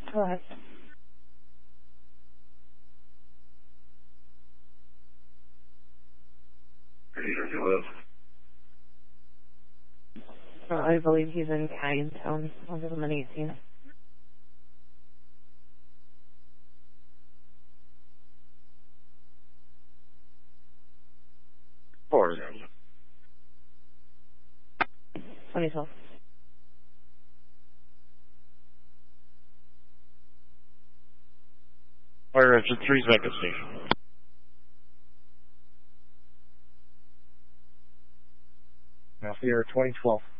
Go ahead. I believe he's in Cannington. I'll give him an 18. Four. 2012. Fire engine 3's back at station. Now, Sierra 2012.